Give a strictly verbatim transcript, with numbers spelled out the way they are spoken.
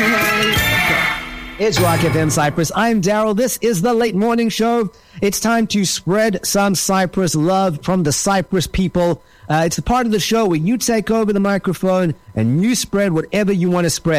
It's Rock F M Cyprus. I'm Daryl. This is the Late Morning Show. It's time to spread some Cyprus love from the Cyprus people. Uh, it's the part of the show where you take over the microphone and you spread whatever you want to spread.